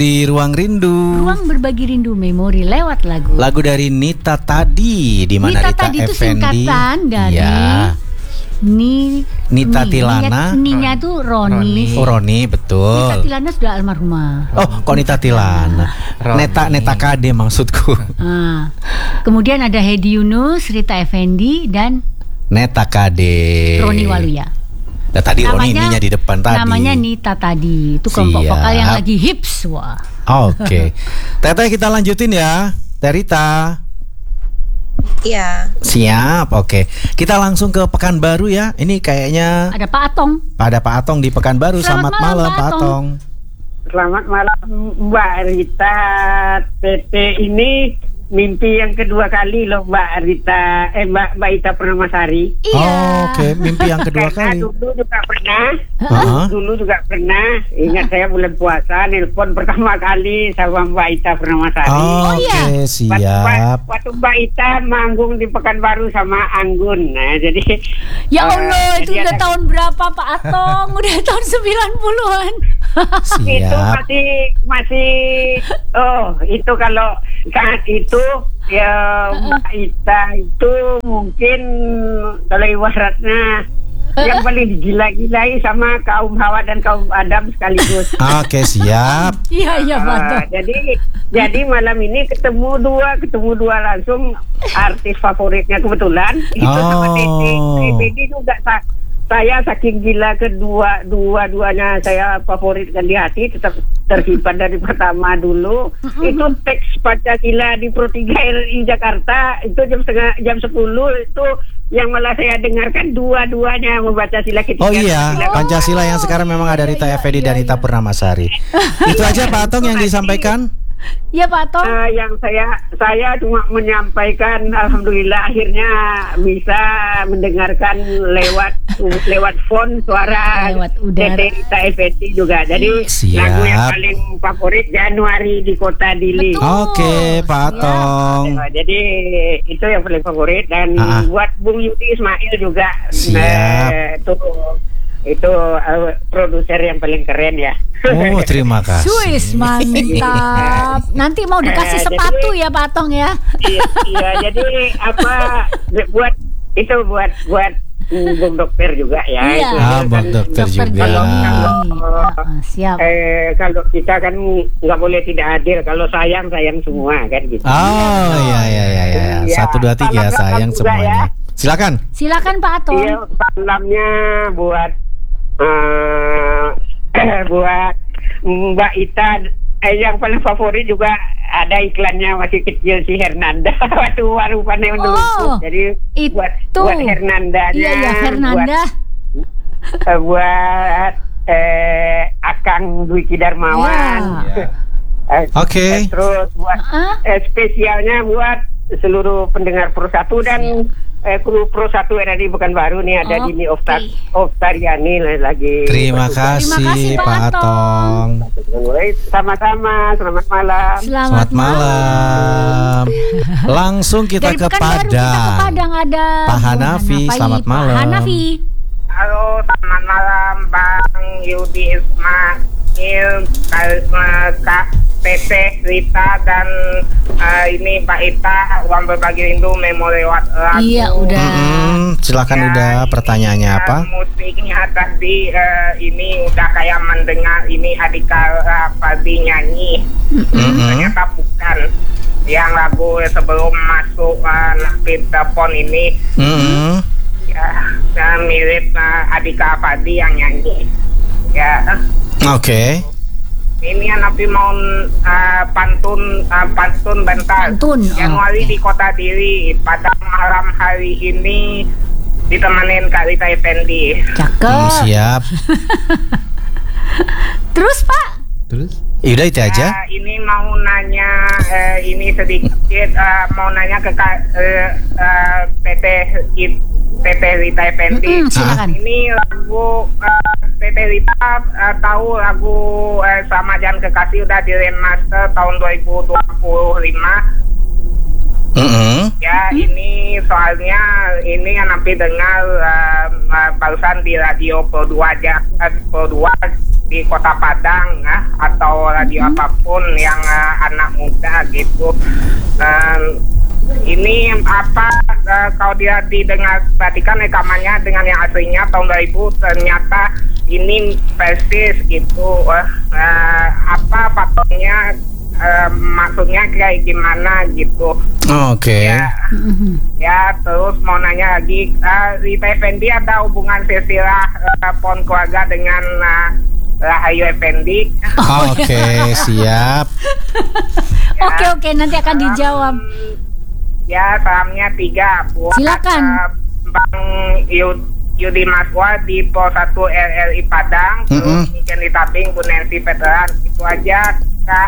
Di Ruang Rindu. Ruang berbagi rindu memori lewat lagu. Lagu dari Nita Tadi, di mana Rita Tadi itu Effendi. singkatan dari Ya. Nita Tilana. Ninya tuh Roni. Oh, Roni, betul. Nita Tilana sudah almarhumah. Oh, kok Nita Tilana? Neta Kade maksudku. Kemudian ada Hedi Yunus, Rita Effendi, dan Neta Kade. Roni Waluya. Nah, tadi Roni ininya di depan tadi. Namanya Nita Tadi. Itu kelompok vokal yang lagi hips. Wah. Oke. Teteh, kita lanjutin ya, Terita. Iya. Siap, oke. Kita langsung ke Pekanbaru ya. Ini kayaknya ada Pak Atong. Ada Pak Atong di Pekanbaru. Selamat malam Pak Atong. Selamat malam Mbak Rita. PT ini mimpi yang kedua kali loh Mbak Rita, Mbak Ita Pernamasari. Iya. Oh, oke, mimpi yang kedua kali. Dulu juga pernah. Ingat saya bulan puasa, nelpon pertama kali sama Mbak Ita Pernamasari. Oh, oke, siap. Waktu Mbak Ita manggung di Pekanbaru sama Anggun. Nah, jadi ya Allah, itu udah tahun berapa Pak Atong? Udah tahun 90-an. Siap. Itu masih itu kalau saat itu ya Mbak Ita itu mungkin kalau ibaratnya yang paling digila-gilai sama kaum Hawa dan kaum Adam sekaligus. Oke, siap. Iya Pak. Jadi malam ini ketemu dua langsung artis favoritnya kebetulan itu sama Titi juga. Saya saking gila dua-duanya saya favoritkan di hati, tetap tersimpan dari pertama dulu. Itu teks Pancasila di Pro 3 RRI Jakarta itu jam 10 itu yang malah saya dengarkan dua-duanya membaca sila ketiga. Oh iya, Pancasila yang sekarang memang ada Rita Effendi dan Ita Purnamasari. Itu aja Pak Atong yang disampaikan. Ya Pak Atong. Yang saya cuma menyampaikan alhamdulillah akhirnya bisa mendengarkan lewat phone suara Dede Rita Effendi juga. Jadi lagu yang paling favorit Januari di Kota Dili. Oke, Pak Atong. Jadi itu yang paling favorit dan buat Bung Yudi Ismail juga. Siap. Itu produser yang paling keren ya. Oh, terima kasih. Swiss, mantap. Nanti mau dikasih sepatu ya Pak Atong ya. Iya, jadi buat Bung Dokter juga ya. Iya. Bung Dokter juga. Siap. Kalau kita kan nggak boleh tidak adil. Kalau sayang semua kan gitu. Oh iya. 1, 2, 3 sayang semuanya. Silakan Pak Atong. Iya, salamnya buat Mbak Ita. Yang paling favorit juga ada iklannya masih kecil si Hernanda waktu baru pandai meneluk. Jadi buat Hernandanya. Iya Hernanda. Buat Akang Dwiki Darmawan. Oke. Terus buat spesialnya buat seluruh pendengar Pro 1 dan kru Pro 1 RRI Pekanbaru nih ada Dini Oftariani lagi. Terima kasih Pak Atong. Sama-sama, selamat malam. Selamat malam. Langsung kita ke Padang. Ada Pak Hanafi. Selamat malam. Pak Hanafi. Halo, selamat malam Bang Yudi Ismail, Kak Teteh, Rita, dan ini Pak Ita. Ruang berbagi rindu memori lewat lagu. Iya udah. Silakan udah pertanyaannya apa? Musiknya tadi ini udah kayak mendengar ini Adika Fadi nyanyi. Ternyata bukan. Yang lagu sebelum masuk Napit Telepon ini. Ya, mirip Adika Fadi yang nyanyi. Ya. Oke. Ini Nabi mau pantun bentar. Januari di Kota Diri pada malam hari ini ditemenin Kak Rita Effendi. Cakep. Siap. Terus Pak? Yaudah itu aja. Ini mau nanya ini sedikit mau nanya ke Teteh Rita Effendi. Ini lagu Teteh Rita tahu lagu Sama Jangan Kekasih udah di remaster tahun 2025. Ya, ini soalnya ini yang nanti dengar barusan di radio Pro 2 aja, Pro 2 di Kota Padang atau radio apapun yang anak muda gitu. Ini apa kalau dia didengar perhatikan rekamannya dengan yang aslinya tahun 2000 ternyata ini persis gitu. Apa patungnya maksudnya kayak gimana gitu. Oke. Ya, terus mau nanya lagi, Rita Effendy ada hubungan silsilah pohon keluarga dengan Rahayu Effendy? Oke, siap. Oke, nanti akan dijawab. Ya, salamnya 3 buat Silakan. Bang Yudi Maswa di Pol 1 RRI Padang, terus Niken Tabing, Bu Nancy Veteran. Itu aja, Kak.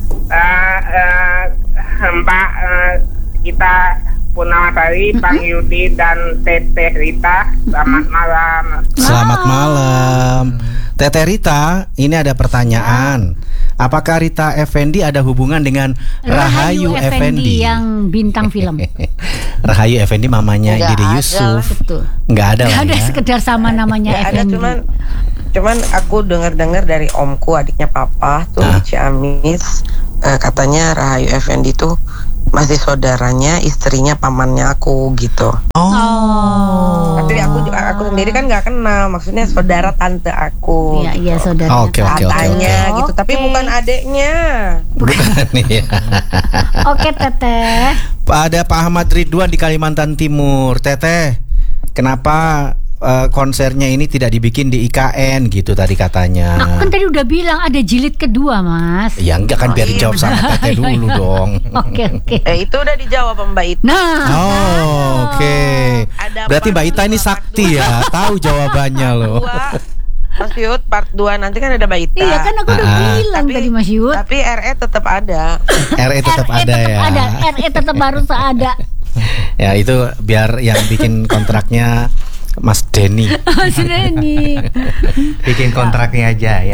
Mbak kita Purnawasari, Bang Yudi dan Teteh Rita. Selamat malam. Selamat malam. Teteh Rita, ini ada pertanyaan. Apakah Rita Effendy ada hubungan dengan Rahayu Effendy yang bintang film? Rahayu Effendy mamanya Dede Yusuf. Betul. Nggak ada lah Ada ya. sekedar sama namanya Nggak ada, Effendy. cuman aku dengar dari omku, adiknya papa tuh di Ciamis, katanya Rahayu Effendy tuh masih saudaranya istrinya pamannya aku gitu. Tapi aku sendiri kan nggak kenal, maksudnya saudara tante aku. Iya, saudara. Oke. Katanya gitu, tapi bukan adeknya. Bukan ya. Oke, Teteh. Ada Pak Ahmad Ridwan di Kalimantan Timur. Teteh, kenapa konsernya ini tidak dibikin di IKN gitu tadi katanya? Aku kan tadi udah bilang ada jilid kedua, Mas. Ya enggak kan, biar dijawab sama Teteh dulu dong. Oke. Itu udah dijawab sama Mbak Ita. Oke. Ada Berarti Mbak part Ita ini 2, sakti ya, tahu jawabannya loh. Mas Yud, part 2 nanti kan ada Mbak Ita. Iya kan aku udah bilang tadi Mas Yud. Tapi RE tetap ada. RE tetap ada ya. RE tetap harus ada. Ya itu biar yang bikin kontraknya Mas Denny. Mas Denny. Bikin kontraknya aja ya.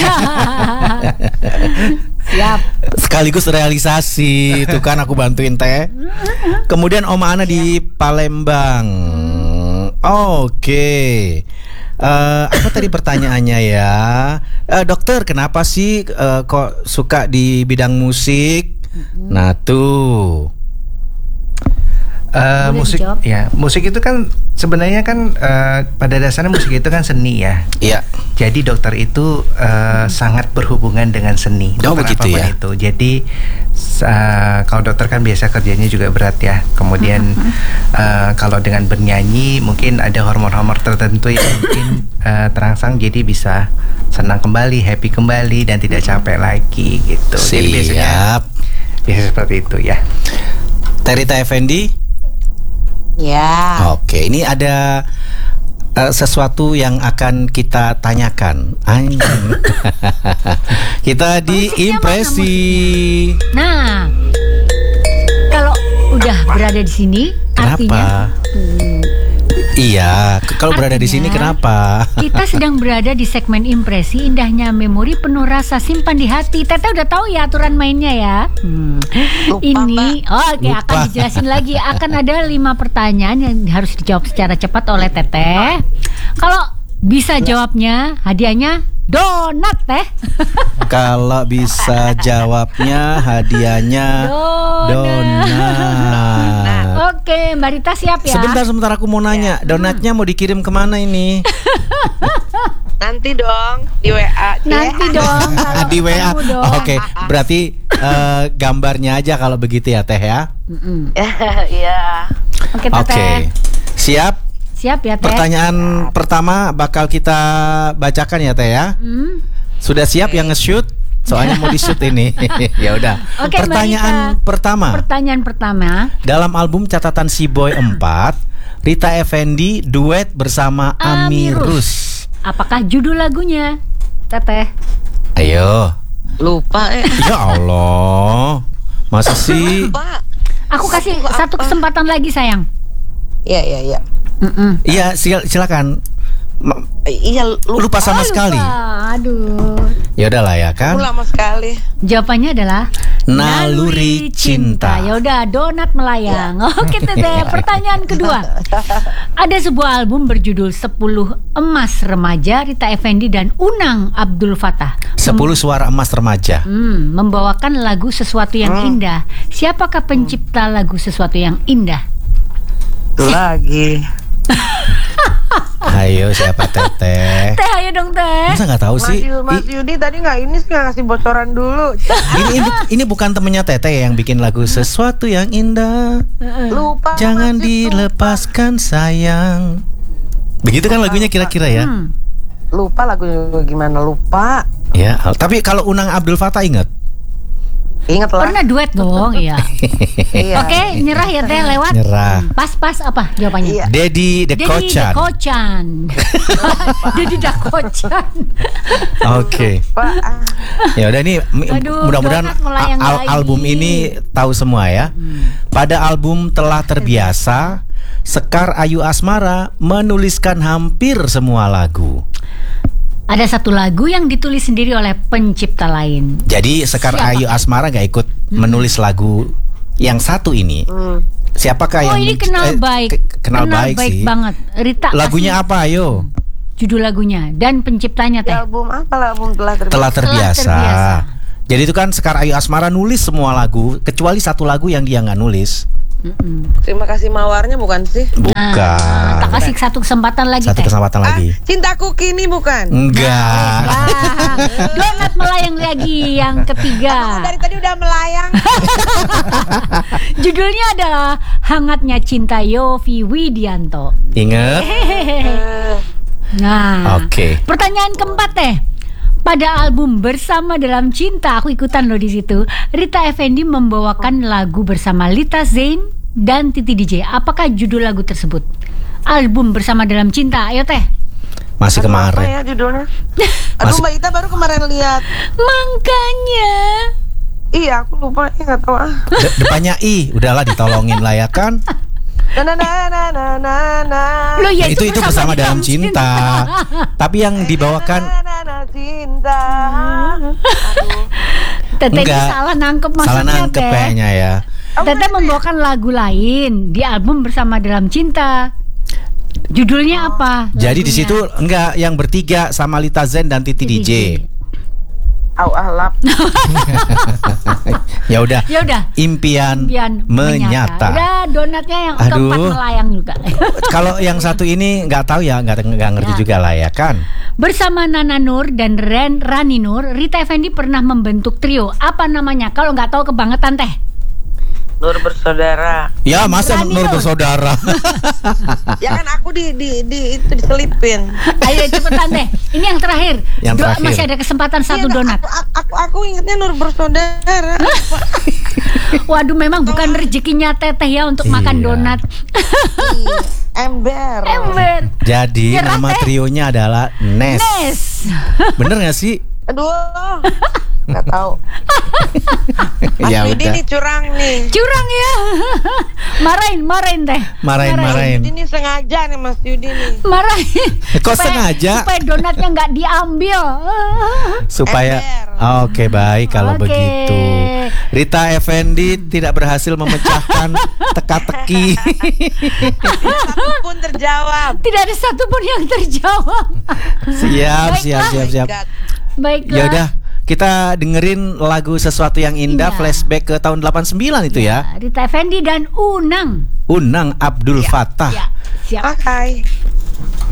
Siap. Sekaligus realisasi itu kan aku bantuin Teh. Kemudian Oma Ana di Palembang. Oke. Apa tadi pertanyaannya ya? Dokter, kenapa sih kok suka di bidang musik? Nah tuh. Musik dijawab. ya, musik itu kan sebenarnya kan pada dasarnya musik itu kan seni ya. Iya. Jadi dokter itu sangat berhubungan dengan seni. Oh, Dokter begitu apapun ya. itu. Jadi kalau dokter kan biasa kerjanya juga berat ya. Kemudian kalau dengan bernyanyi mungkin ada hormon-hormon tertentu yang mungkin terangsang, jadi bisa senang kembali, happy kembali dan tidak capek lagi gitu. Jadi biasanya seperti itu ya. Rita Effendy. Ya. Oke, ini ada sesuatu yang akan kita tanyakan. Kita diimpresi. Nah, kalau udah berada di sini, artinya Iya, kalau berada di sini kenapa? kita sedang berada di segmen impresi indahnya memori penuh rasa simpan di hati. Teteh udah tahu ya aturan mainnya ya. Lupa, Ini, oke, akan dijelasin lagi. Akan ada 5 pertanyaan yang harus dijawab secara cepat oleh Teteh. Kalau bisa jawabnya, hadiahnya donat Teh. Kalau bisa jawabnya hadiahnya donat. Oke, Mbak Rita siap ya? Sebentar aku mau nanya, donatnya mau dikirim kemana ini? Nanti dong di WA. Nanti dong. kalau Di WA. ketemu dong. Oke, berarti gambarnya aja kalau begitu ya Teh ya. Iya. Oke, Teteh. Oke. Siap? Siap ya, Teh? Pertanyaan pertama bakal kita bacakan ya Teh ya. Sudah siap yang nge-shoot? Soalnya mau di-shoot ini. Ya udah. Oke, Pertanyaan Mbak Rita. pertama. Pertanyaan pertama. Dalam album catatan Si Boy 4, Rita Effendy duet bersama Amirus. Apakah judul lagunya, Teteh? Ayo. Lupa Ya Allah. Masa sih? Lupa. Aku kasih Lagu satu apa? kesempatan lagi, sayang. Iya. Iya, silakan. Iya, Lupa sama sekali. Aduh. Ya udahlah ya kan. Lama sekali. Jawabannya adalah Naluri Cinta. Ya udah, donat melayang. Oke Teteh, pertanyaan kedua. Ada sebuah album berjudul 10 Emas Remaja, Rita Effendy dan Unang Abdul Fattah. 10 suara emas remaja. Membawakan lagu Sesuatu yang Indah. Siapakah pencipta lagu Sesuatu yang Indah? Lagi. Ayo siapa Teteh? Teh, ayo dong Teh. Masa nggak tahu sih? Mas Yudi tadi nggak ngasih bocoran dulu. Ini bukan temennya Teteh yang bikin lagu Sesuatu yang Indah. Lupa. Jangan masih dilepaskan sayang. Begitu kan lagunya kira-kira ya? lupa lagunya gimana, lupa. Ya, tapi kalau Unang Abdul Fattah ingat? Ingat lah. Pernah duet dong, iya. Iya. Oke, nyerah ya Teh, lewat. Nyerah. Pas apa jawabannya? Iya. Dedi Kocan. Dedi Kocan. Oke. Pak, Ya udah nih, Aduh, mudah-mudahan donat melayang-layang. album ini tahu semua ya. Pada album Telah Terbiasa, Sekar Ayu Asmara menuliskan hampir semua lagu. Ada satu lagu yang ditulis sendiri oleh pencipta lain. Jadi Sekar Siapa? Ayu Asmara gak ikut menulis lagu yang satu ini. Siapakah yang ini kenal baik. kenal baik sih. Banget. Rita, Lagunya kasih apa ayo? judul lagunya dan penciptanya di Teh. album apa lah, album Telah Terbiasa. Telah Terbiasa. Terbiasa. Jadi itu kan Sekar Ayu Asmara nulis semua lagu kecuali satu lagu yang dia nggak nulis. Terima kasih mawarnya bukan sih? Bukan. Tak kasih satu kesempatan lagi Satu Teh. kesempatan lagi. Cintaku Kini bukan? Enggak. Wah, donat melayang lagi yang ketiga. Dari tadi udah melayang. Judulnya adalah Hangatnya Cinta Yovie Widianto. Ingat? Nah, Oke. pertanyaan keempat Teh. Pada album Bersama Dalam Cinta, aku ikutan loh di situ. Rita Effendy membawakan lagu bersama Lita Zain dan Titi DJ. Apakah judul lagu tersebut? Album Bersama Dalam Cinta. Ayo Teh. Masih Apa kemarin. ya judulnya? Aduh, Mbak Ita baru kemarin lihat. Makanya. Iya, aku lupa, nggak tahu ah. Depannya I, udahlah ditolongin lah ya kan. Loh ya, Itu bersama dalam cinta. Tapi yang dibawakan Cinta. Teteh ini enggak. salah nangkep maksudnya Salah nangkep Teh. kayaknya ya. Teteh membawakan lagu lain di album Bersama Dalam Cinta. Judulnya apa? Jadi di lagunya? situ enggak yang bertiga sama Lita Zen dan Titi DJ. Au ahlap. Ya udah. Ya udah. Impian menyata. Udah, donatnya yang Aduh. keempat melayang juga. Kalau yang satu ini nggak tahu ya, nggak ngerti Ya. juga lah ya kan. Bersama Nana Nur dan Rani Nur, Rita Effendy pernah membentuk trio. Apa namanya? Kalau nggak tahu kebangetan Teh. Nur Bersaudara. Ya masa Rani Nur Nur. bersaudara. Ya kan aku itu diselipin. Ayo cepetan Teh. Ini yang terakhir. Yang terakhir. Masih ada kesempatan satu Iya, donat. Aku ingetnya Nur Bersaudara. Waduh, memang bukan rezekinya Teteh ya untuk makan Iya. donat. Ember. Jadi Nyerah, nama Teh. trionya adalah Nes. Nes. Bener nggak sih? Aduh, nggak tahu. Mas Ya Yudi udah. nih curang nih. Curang ya. Marahin Teh. Marahin. Ini sengaja nih Mas Yudi nih. Marahin. Kok sengaja? Supaya donatnya nggak diambil. Supaya Ember. Oke, baik kalau Oke. begitu. Rita Effendy tidak berhasil memecahkan teka-teki. Satu pun terjawab. Tidak ada satupun yang terjawab. Siap. God. Baiklah. Ya udah, kita dengerin lagu Sesuatu yang Indah Iya. flashback ke tahun 89 itu ya. Rita Effendy dan Unang. Unang Abdul Fattah. Ya, siap. Pakai.